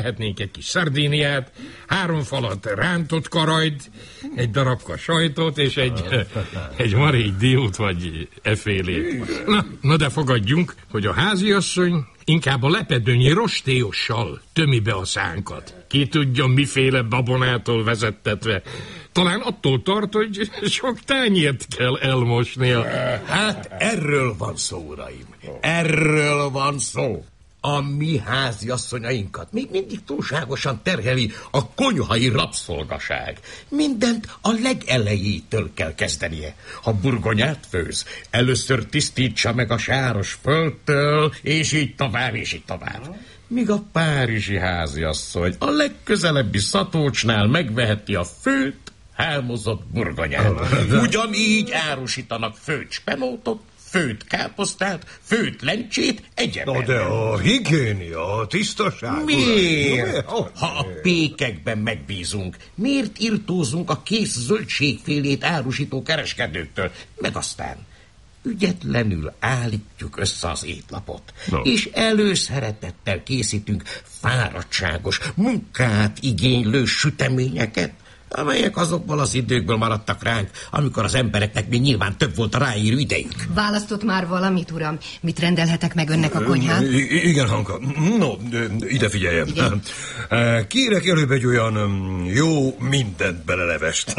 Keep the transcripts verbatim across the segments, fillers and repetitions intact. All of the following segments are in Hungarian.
Lehetnénk egy kis szardíniát, három falat rántott karajt, egy darabka sajtot és egy, egy marék diót vagy efélét. Na, na de fogadjunk, hogy a háziasszony inkább a lepedőnyi rostélyossal tömi be a szánkat. Ki tudja, miféle babonától vezettetve. Talán attól tart, hogy sok tányért kell elmosnia. Hát erről van szó, uraim. Erről van szó. A mi háziasszonyainkat még mindig túlságosan terheli a konyhai rabszolgaság. Mindent a legelejétől kell kezdenie. Ha burgonyát főz, először tisztítsa meg a sáros földtől, és így tovább, és így tovább. Míg a párizsi háziasszony a legközelebbi szatócsnál megveheti a főt, elmozott burgonyát. Ugyanígy árusítanak főt spenótot, főt káposztát, főt lencsét, egyetemben. Na de a higiénia, a tisztaság... Miért? Ha a pékekben megbízunk, miért irtózunk a kész zöldségfélét árusító kereskedőktől? Meg aztán ügyetlenül állítjuk össze az étlapot, no. és előszeretettel készítünk fáradtságos, munkát igénylő süteményeket, amelyek azokból az időkből maradtak ránk, amikor az embereknek még nyilván több volt a ráérő idejük. Választott már valamit, uram? Mit rendelhetek meg önnek a konyhán? I- igen, Hanka. No, ide figyeljem. Igen. Kérek előbb egy olyan jó mindent belelevest.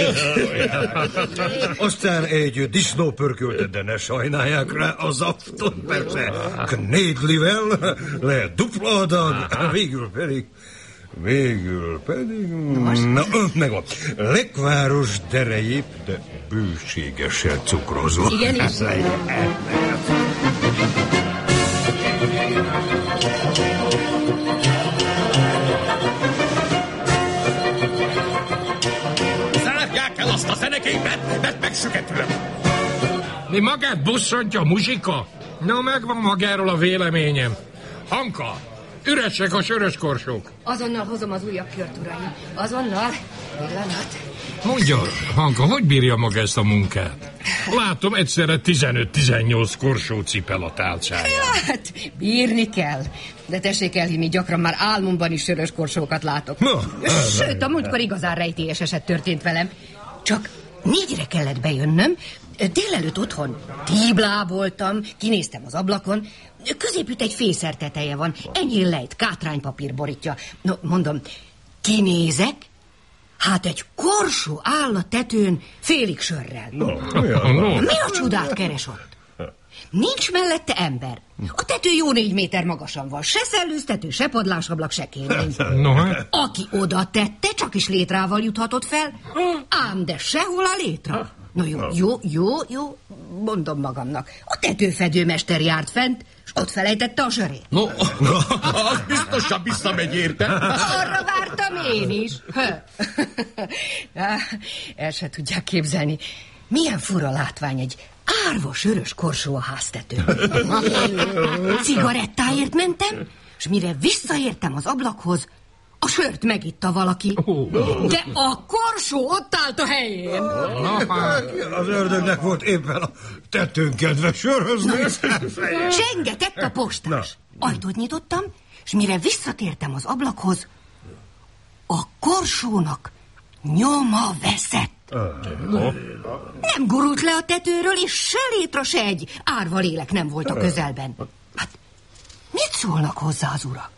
Aztán egy disznópörköltet, de ne sajnálják rá az aftot, persze. Knédlivel, lehet dupla adag, végül pedig... Végül pedig... Na, megvan. Lekváros derejép, de bőségesen cukrozva. Igen, is. Zárják el azt a zeneképet, mert megsüketülöm. Mi magát bosszantja, muzsika? Na, megvan magáról a véleményem. Hanka, üresek a sörös korsók. Azonnal hozom az újabb kört, uraim. Azonnal. Pillanat. Mondja, Hanka, hogy bírja maga ezt a munkát? Látom, egyszerre tizenöt-tizennyolc korsó cipel a tálcáján. Hát, bírni kell. De tessék elhinni, gyakran már álmomban is sörös korsókat látok. No, Sőt, a múltkor igazán rejtélyes eset történt velem. Csak négyre kellett bejönnöm. Délelőtt otthon tíbláboltam, kinéztem az ablakon. Középütt egy fészer teteje van, ennyi lejt, kátránypapír borítja. No, mondom, kinézek, hát egy korsó áll a tetőn félig sörrel. No, no. Mi a csodát keres ott? Nincs mellette ember. A tető jó négy méter magasan van. Se szellőztető, se padlásablak, se kémény. No, hát. Aki oda tette, csak is létrával juthatott fel. Ám de sehol a létra. No jó, jó, jó, jó, mondom magamnak. A tetőfedőmester járt fent, és ott felejtette a sörét. No, az biztosan visszamegy érte. Arra vártam én is. El se tudják képzelni, milyen fura látvány egy árva sörös korsó a háztetőn. Cigarettáért mentem, és mire visszaértem az ablakhoz, a sört megitta valaki, de a korsó ott állt a helyén. Az ördögnek volt éppen a tetőn kedve sörhözni. Csengetett a postás. Ajtót nyitottam, és mire visszatértem az ablakhoz, a korsónak nyoma veszett. Nem gurult le a tetőről, és se létra, se egy árva lélek nem volt a közelben. Hát, mit szólnak hozzá az urak?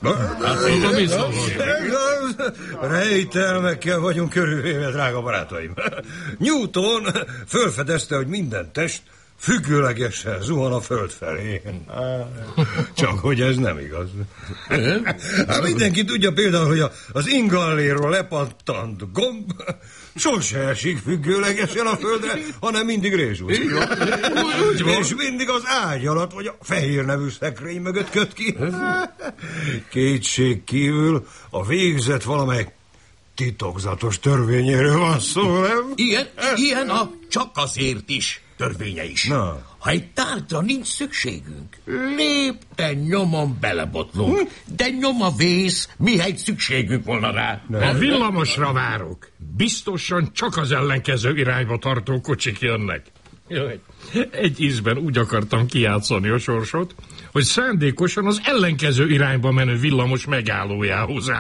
Rejtelmekkel vagyunk körülvéve, drága barátaim. Newton fölfedezte, hogy minden test függőlegesen zuhan a föld felé. Csak hogy ez nem igaz. Hát mindenki tudja például, hogy az ingalléről lepattant gomb sose esik függőlegesen a földre, hanem mindig rézsúzik. És mindig az ágy alatt, vagy a fehér nevű szekrény mögött köt ki. Kétség kívül a végzet valamelyik titokzatos törvényéről van szó, nem? Ilyen, ilyen a csak azért is törvénye is. Na. Ha egy tárgyra nincs szükségünk, lépten nyomon belebotlunk, hm? de nyoma vész, mihelyt szükségünk volna rá. A villamosra várok. Biztosan csak az ellenkező irányba tartó kocsik jönnek. Jaj. Egy ízben úgy akartam kijátszani a sorsot, hogy szándékosan az ellenkező irányba menő villamos megállójához